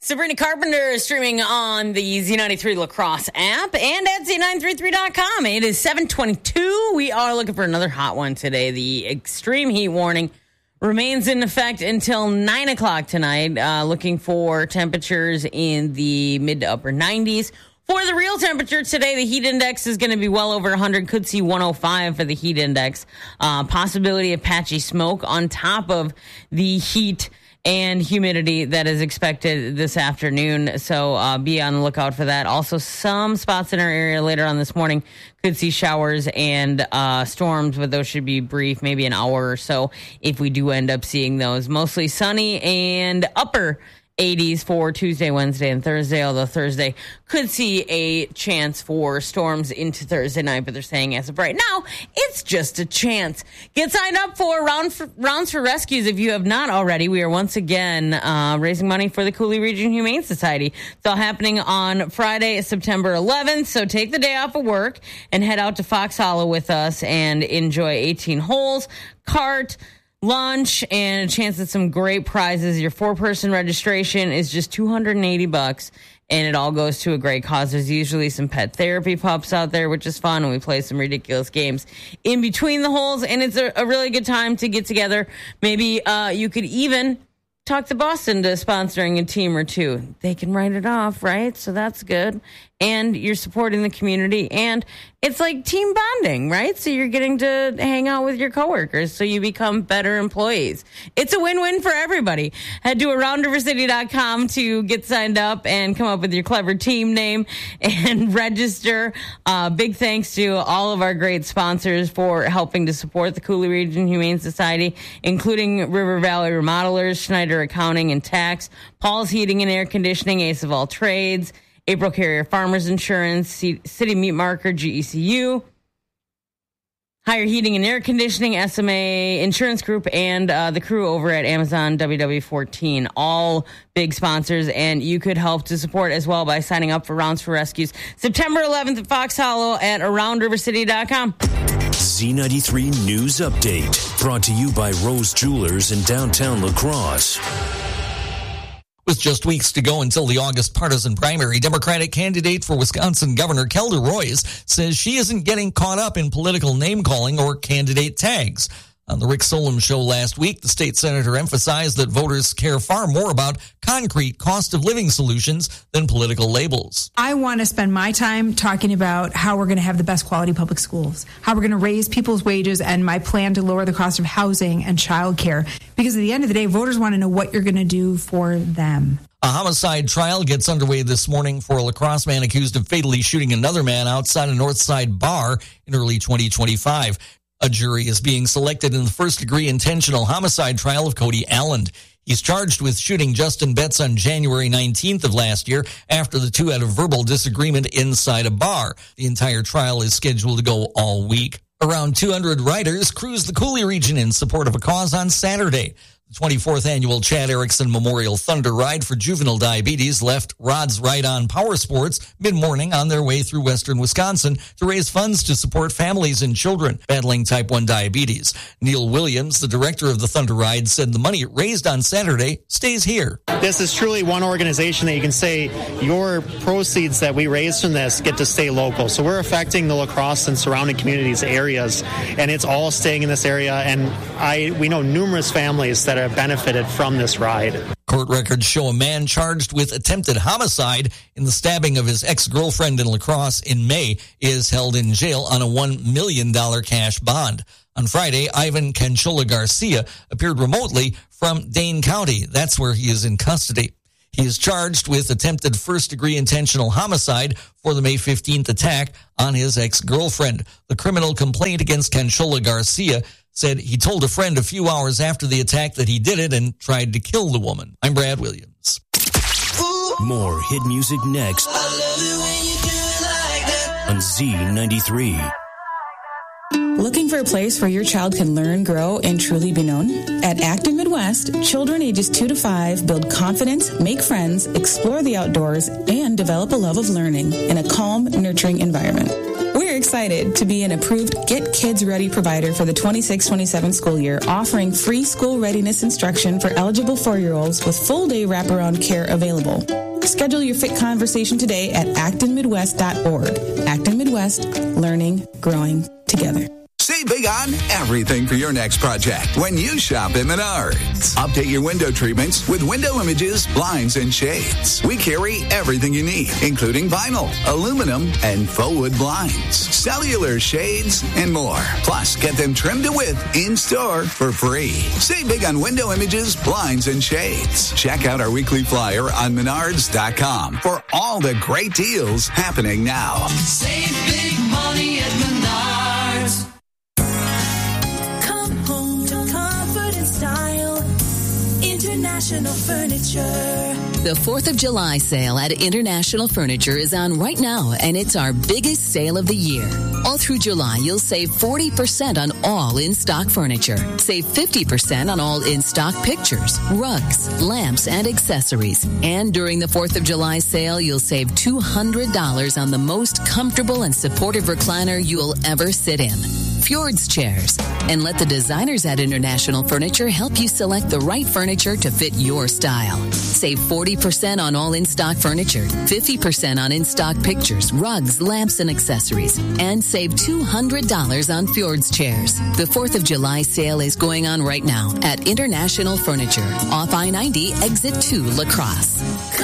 Sabrina Carpenter is streaming on the Z93 Lacrosse app and at Z933.com. It is 7:22. We are looking for another hot one today. The extreme heat warning remains in effect until 9 o'clock tonight. Looking for temperatures in the mid to upper 90s. For the real temperature today, the heat index is going to be well over 100. Could see 105 for the heat index. Possibility of patchy smoke on top of the heat and humidity that is expected this afternoon. So be on the lookout for that. Also, some spots in our area later on this morning could see showers and storms, but those should be brief, maybe an hour or so if we do end up seeing those. Mostly sunny and upper 80s for Tuesday, Wednesday, and Thursday, although Thursday could see a chance for storms into Thursday night, but they're saying as of right now, it's just a chance. Get signed up for Rounds for Rescues if you have not already. We are once again raising money for the Cooley Region Humane Society. It's all happening on Friday, September 11th, so take the day off of work and head out to Fox Hollow with us and enjoy 18 holes, cart, lunch, and a chance at some great prizes. Your 4-person registration is just $280, and it all goes to a great cause. There's usually some pet therapy pups out there, which is fun, and we play some ridiculous games in between the holes, and it's a really good time to get together. Maybe you could even talk the boss into sponsoring a team or two. They can write it off, right? So that's good. And you're supporting the community, and it's like team bonding, right? So you're getting to hang out with your coworkers, so you become better employees. It's a win-win for everybody. Head to AroundRiverCity.com to get signed up and come up with your clever team name and register. Big thanks to all of our great sponsors for helping to support the Cooley Region Humane Society, including River Valley Remodelers, Schneider Accounting and Tax, Paul's Heating and Air Conditioning, Ace of All Trades, April Carrier Farmers Insurance, City Meat Marker, GECU, Higher Heating and Air Conditioning, SMA Insurance Group, and the crew over at Amazon WW14. All big sponsors, and you could help to support as well by signing up for Rounds for Rescues. September 11th at Fox Hollow at AroundRiverCity.com. Z93 News Update, brought to you by Rose Jewelers in downtown La Crosse. With just weeks to go until the August partisan primary, Democratic candidate for Wisconsin Governor Kelda Roys says she isn't getting caught up in political name-calling or candidate tags. On the Rick Solem Show last week, the state senator emphasized that voters care far more about concrete cost-of-living solutions than political labels. I want to spend my time talking about how we're going to have the best quality public schools, how we're going to raise people's wages, and my plan to lower the cost of housing and childcare. Because at the end of the day, voters want to know what you're going to do for them. A homicide trial gets underway this morning for a La Crosse man accused of fatally shooting another man outside a Northside bar in early 2025. A jury is being selected in the first-degree intentional homicide trial of Cody Allen. He's charged with shooting Justin Betts on January 19th of last year after the two had a verbal disagreement inside a bar. The entire trial is scheduled to go all week. Around 200 riders cruised the Cooley region in support of a cause on Saturday. The 24th annual Chad Erickson Memorial Thunder Ride for Juvenile Diabetes left Rod's Ride On Power Sports mid-morning on their way through western Wisconsin to raise funds to support families and children battling type 1 diabetes. Neil Williams, the director of the Thunder Ride, said the money raised on Saturday stays here. This is truly one organization that you can say your proceeds that we raise from this get to stay local. So we're affecting the La Crosse and surrounding communities, areas, and it's all staying in this area. And we know numerous families that have benefited from this ride. Court records show a man charged with attempted homicide in the stabbing of his ex-girlfriend in La Crosse in May is held in jail on a $1 million cash bond. On Friday, Ivan Canchola Garcia appeared remotely from Dane County. That's where he is in custody. He is charged with attempted first-degree intentional homicide for the May 15th attack on his ex-girlfriend. The criminal complaint against Canchola Garcia said he told a friend a few hours after the attack that he did it and tried to kill the woman. I'm Brad Williams. More hit music next on Z93. Looking for a place where your child can learn, grow, and truly be known? At Active Midwest, children ages 2 to 5 build confidence, make friends, explore the outdoors, and develop a love of learning in a calm, nurturing environment. We're excited to be an approved Get Kids Ready provider for the 26-27 school year, offering free school readiness instruction for eligible 4-year-olds with full-day wraparound care available. Schedule your FIT conversation today at actonmidwest.org. Acton Midwest, learning, growing together. Save big on everything for your next project when you shop at Menards. Update your window treatments with window images, blinds, and shades. We carry everything you need, including vinyl, aluminum, and faux wood blinds, cellular shades, and more. Plus, get them trimmed to width in-store for free. Save big on window images, blinds, and shades. Check out our weekly flyer on Menards.com for all the great deals happening now. Save big money at Menards. International Furniture. The 4th of July sale at International Furniture is on right now, and it's our biggest sale of the year. All through July, you'll save 40% on all in-stock furniture. Save 50% on all in-stock pictures, rugs, lamps, and accessories. And during the 4th of July sale, you'll save $200 on the most comfortable and supportive recliner you'll ever sit in. Fjords chairs. And let the designers at International Furniture help you select the right furniture to fit your style. Save 40% on all in-stock furniture, 50% on in-stock pictures, rugs, lamps, and accessories, and save $200 on Fjords chairs. The 4th of July sale is going on right now at International Furniture, off I-90, exit 2, La Crosse.